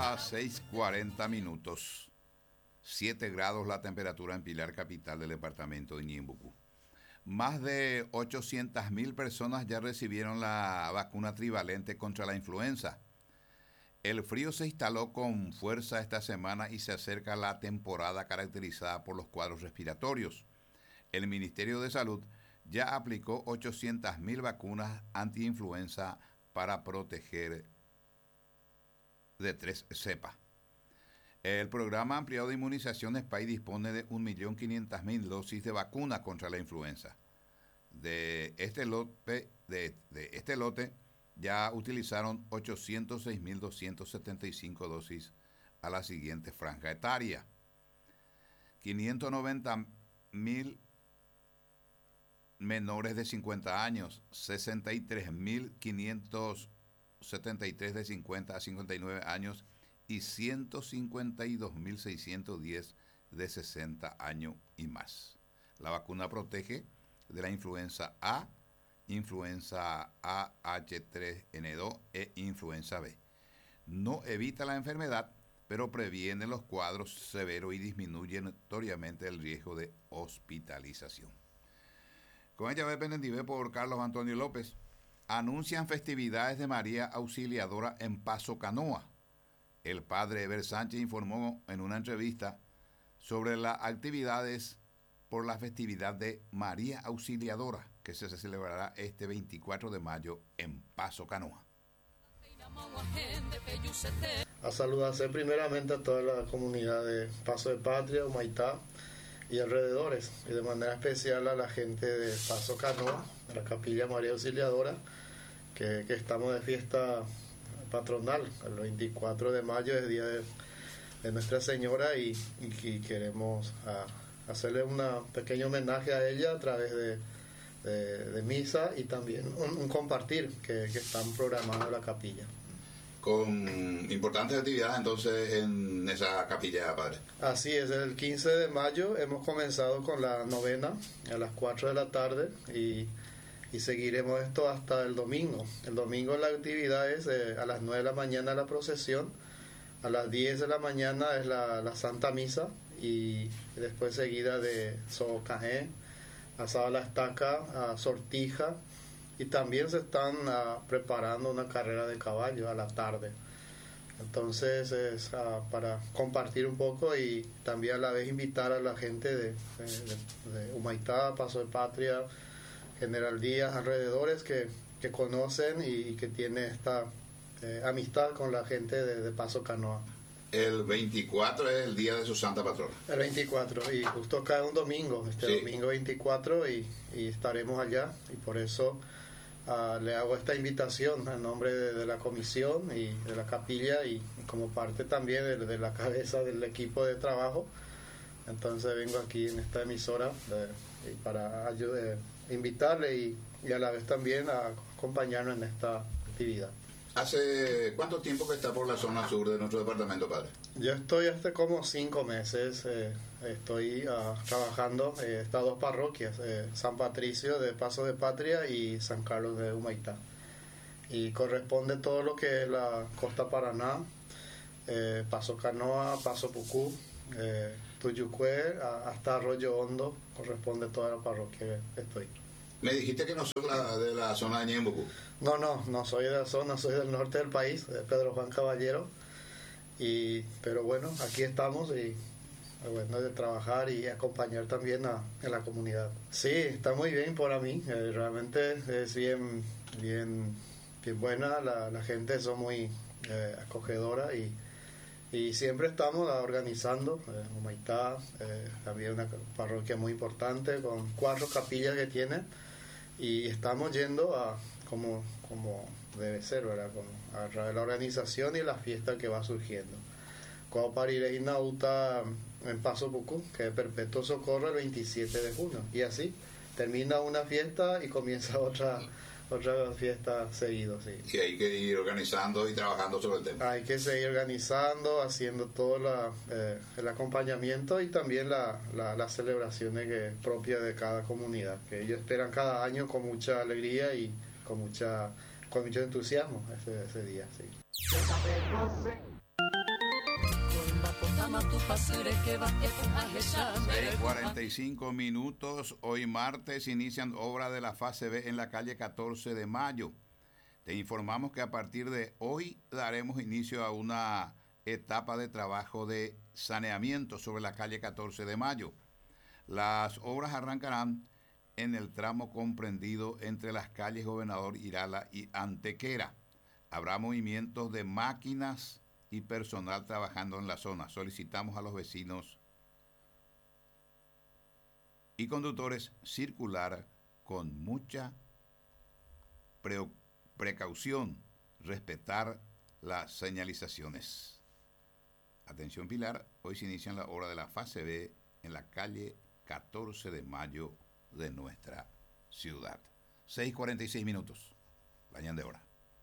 las 6:40. 7 grados la temperatura en Pilar, capital del departamento de Ñembucú. Más de 800.000 personas ya recibieron la vacuna trivalente contra la influenza. El frío se instaló con fuerza esta semana y se acerca la temporada caracterizada por los cuadros respiratorios. El Ministerio de Salud ya aplicó 800.000 vacunas antiinfluenza para proteger de 3 cepas. El programa ampliado de inmunizaciones PAI dispone de 1.500.000 dosis de vacuna contra la influenza. De este lote ya utilizaron 806.275 dosis a la siguiente franja etaria: 590.000 menores de 50 años, 63.573 de 50 a 59 años y 152.610 de 60 años y más. La vacuna protege de la influenza A, influenza AH3N2 e influenza B. No evita la enfermedad, pero previene los cuadros severos y disminuye notoriamente el riesgo de hospitalización. Con ella pendiente por Carlos Antonio López. Anuncian festividades de María Auxiliadora en Paso Canoa. El padre Eber Sánchez informó en una entrevista sobre las actividades por la festividad de María Auxiliadora, que se celebrará este 24 de mayo en Paso Canoa. A saludarse primeramente a toda la comunidad de Paso de Patria, Humaitá y alrededores, y de manera especial a la gente de Paso Canoa, a la Capilla María Auxiliadora, que estamos de fiesta patronal. El 24 de mayo es día de Nuestra Señora y queremos hacerle un pequeño homenaje a ella a través de misa y también un compartir que están programando la capilla. Con importantes actividades entonces en esa capilla, padre. Así es, el 15 de mayo hemos comenzado con la novena a las 4 de la tarde y seguiremos esto hasta el domingo. El domingo la actividad es a las 9 de la mañana la procesión, a las 10 de la mañana es la Santa Misa y después seguida de Socaé, asado a la estaca, a Sortija, y también se están preparando una carrera de caballo a la tarde. Entonces es para compartir un poco y también a la vez invitar a la gente de Humaitá, Paso de Patria, General Díaz, alrededores que conocen y que tienen esta amistad con la gente de Paso Canoa. El 24 es el día de su santa patrona. El 24, y justo cae un domingo, sí. Domingo 24, y estaremos allá, y por eso le hago esta invitación en nombre de la comisión y de la capilla, y como parte también de la cabeza del equipo de trabajo. Entonces vengo aquí en esta emisora para invitarle y a la vez también a acompañarnos en esta actividad. ¿Hace cuánto tiempo que está por la zona sur de nuestro departamento, padre? Yo estoy hace como 5 meses, estoy trabajando estas 2 parroquias, San Patricio de Paso de Patria y San Carlos de Humaitá. Y corresponde todo lo que es la Costa Paraná, Paso Canoa, Paso Pucú, Tuyucué, hasta Arroyo Hondo, corresponde toda la parroquia que estoy. Me dijiste que no soy de la zona de Ñembucú. No soy de la zona, soy del norte del país, de Pedro Juan Caballero, pero bueno, aquí estamos y bueno, de trabajar y acompañar también a la comunidad. Sí, está muy bien para mí, realmente es bien buena, la gente son muy acogedora y siempre estamos organizando Humaitá, también una parroquia muy importante con 4 capillas que tiene, y estamos yendo como debe ser, ¿verdad? A través de la organización y la fiesta que va surgiendo. Como para ir a Inauta en Paso Pucú, que es Perpetuo Socorro el 27 de junio. Y así termina una fiesta y comienza otra fiesta seguido, sí. Y hay que ir organizando y trabajando sobre el tema. Hay que seguir organizando, haciendo todo el acompañamiento y también las celebraciones propias de cada comunidad, que ellos esperan cada año con mucha alegría y con mucho entusiasmo ese día, sí. 6:45. Hoy martes inician obras de la fase B en la calle 14 de Mayo. Te informamos que a partir de hoy daremos inicio a una etapa de trabajo de saneamiento sobre la calle 14 de Mayo. Las obras arrancarán en el tramo comprendido entre las calles Gobernador Irala y Antequera. Habrá movimientos de máquinas y personal trabajando en la zona. Solicitamos a los vecinos y conductores circular con mucha precaución, respetar las señalizaciones. Atención Pilar, hoy se inicia la obra de la fase B en la calle 14 de Mayo de nuestra ciudad. 6:46. La ñan de hora.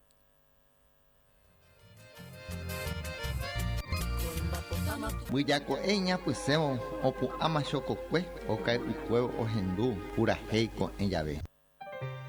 Buyako eña pusemo opu ama chokokue okai ukueo ohendu pura heiko en llave.